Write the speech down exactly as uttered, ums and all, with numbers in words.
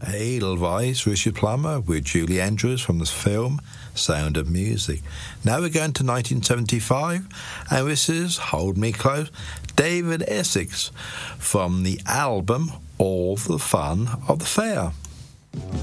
Edelweiss, Richard Plummer with Julie Andrews from the film Sound of Music. Now we're going to nineteen seventy-five, and this is Hold Me Close, David Essex from the album All the Fun of the Fair.